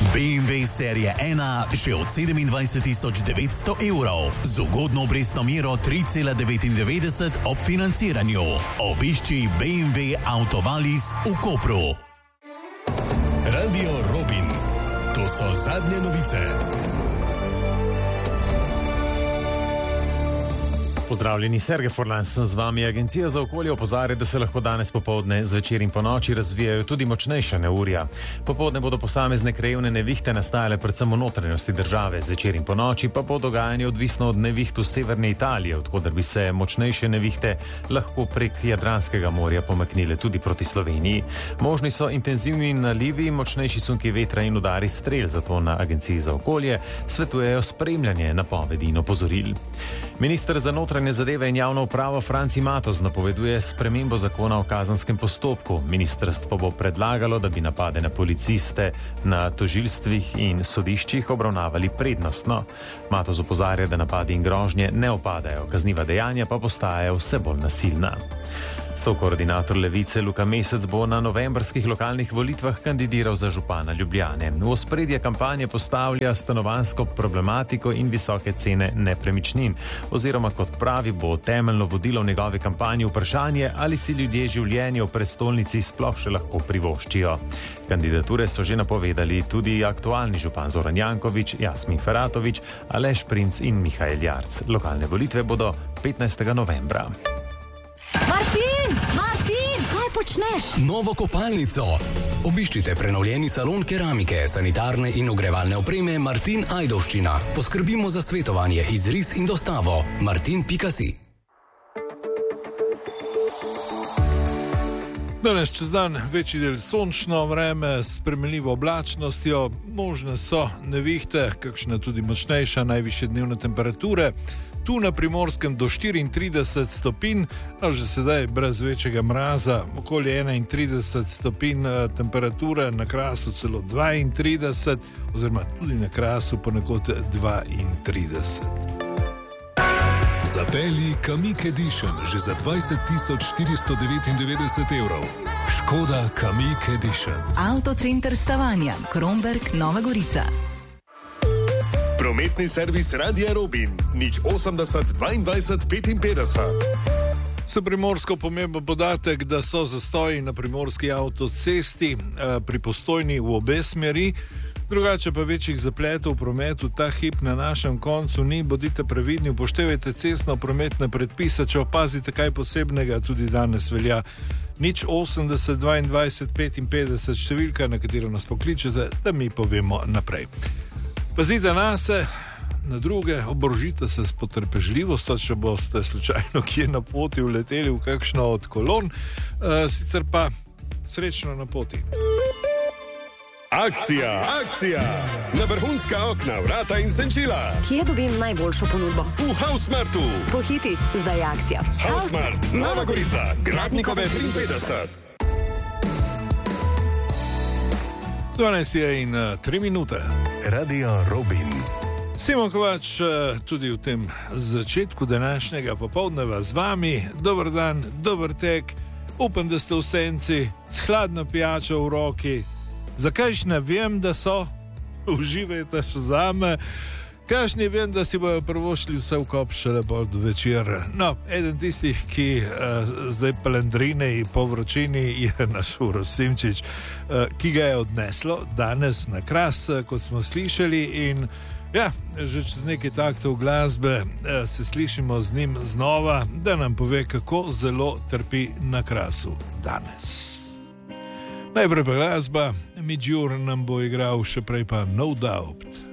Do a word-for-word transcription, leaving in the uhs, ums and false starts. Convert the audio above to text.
bé em vé serije ena že od sedemindvajset tisoč devetsto evrov z ugodno obrestno mero tri cela devetindevetdeset ob financiranju. Obišči bé em vé Autovalis v Kopru. Radio Robin. To so zadnje novice. Pozdravljeni, Sergej Forlan sem z vami. Agencija za okolje opozarja, da se lahko danes popoldne, zvečer in ponoči razvijajo tudi močnejša neurja. Popoldne bodo posamezne krajevne nevihte nastajale predvsem v notranjosti države, zvečer in ponoči pa bo dogajanje odvisno od neviht v severne Italije, odkoder bi se močnejše nevihte lahko prek Jadranskega morja pomaknile tudi proti Sloveniji. Možni so intenzivni nalivi, močnejši sunki vetra in udari strel, zato na Agenciji za okolje svetujejo spremljanje napovedi in opozoril. Minister za notranje zadeve in javno upravo Franci Matoz napoveduje spremembo zakona o kazanskem postopku. Ministrstvo bo predlagalo, da bi napade na policiste na tožilstvih in sodiščih obravnavali prednostno. Matoz opozarja, da napadi in grožnje ne opadajo, kazniva dejanja pa postajajo vse bolj nasilna. Sokoordinator Levice Luka Mesec bo na novembrskih lokalnih volitvah kandidiral za župana Ljubljane. V ospredje kampanje postavlja stanovanjsko problematiko in visoke cene nepremičnin, oziroma kot pravi, bo temeljno vodilo v njegovi kampanji vprašanje, ali si ljudje življenje v prestolnici sploh še lahko privoščijo. Kandidature so že napovedali tudi aktualni župan Zoran Janković, Jasmin Feratović, Aleš Primc in Mihael Jarc. Lokalne volitve bodo petnajstega novembra. Martin! Martin! Kaj počneš? Novo kopalnico. Obiščite prenovljeni salon keramike, sanitarne in ogrevalne opreme Martin Ajdovščina. Poskrbimo za svetovanje, izris in dostavo. martin pika si. Danes čez dan večji del sončno vreme s spremenljivo oblačnostjo, možne so nevihte, kakšna tudi močnejša, najvišje dnevne temperature. Tu na Primorskem do štiriintrideset stopinj, no že sedaj brez večjega mraza, okoli enaintrideset stopinj temperature, na Krasu celo dvaintrideset, oziroma tudi na Krasu ponekod dvaintrideset. Zapelji Kamiq Edition že za dvajset tisoč štiristo devetindevetdeset evrov. Škoda Kamiq Edition. Avtocenter Stavanja, Kromberk, Nova Gorica. Prometni servis Radia Robin, nič osemdeset dvaindvajset petinpetdeset. Za Primorsko pomemben podatek, da so zastoji na primorski avtocesti eh, pri Postojni v obe smeri. Drugače pa večjih zapletov v prometu ta hip na našem koncu ni. Bodite previdni, upoštevajte cestno-prometne predpise, če opazite kaj posebnega, tudi danes velja nič osemdeset dvaindvajset petinpetdeset številka, na katero nas pokličete, da mi povemo naprej. Pazite na se, na druge, oborožite se s potrpežljivostjo, če boste slučajno kje na poti uleteli v kakšno od kolon, e, sicer pa srečno na poti. Akcija, akcija! Na vrhunska okna, vrata in senčila. Kje dobim najboljšo ponudbo? V Hausmartu. Pohiti, zdaj je akcija. Hausmart, Nova Gorica, Gradnikove triinpetdeset. dvanajst je in uh, tri minute. Radio Robin. Simon Kovač, tudi v tem začetku današnjega popoldneva z vami. Dober dan, dober tek. Upam, da ste v senci, s hladno pijačo v roki. Zakaj ne vem, da so? Uživajte še zame. Kašni vem, da si bojo prvošli vse v kop šele bolj do večer. No, eden tistih, ki uh, zdaj palendrine po vročini, je naš Uroš Simčič, uh, ki ga je odneslo danes na Kras, uh, kot smo slišali. In ja, že čez nekaj taktov glasbe uh, se slišimo z njim znova, da nam pove, kako zelo trpi na Krasu danes. Najprej pa glasba, Midjur nam bo igral, še prej pa No Doubt.